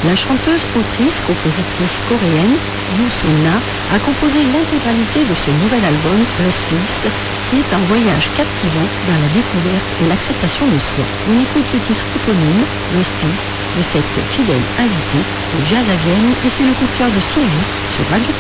La chanteuse, autrice, compositrice coréenne Yoo So-na a composé l'intégralité de ce nouvel album Lost Peace, qui est un voyage captivant vers la découverte et l'acceptation de soi. On écoute le titre éponyme Lost Peace de cette fidèle invitée de Jazz à Vienne, et c'est le coup de cœur de Sylvie sur Radio.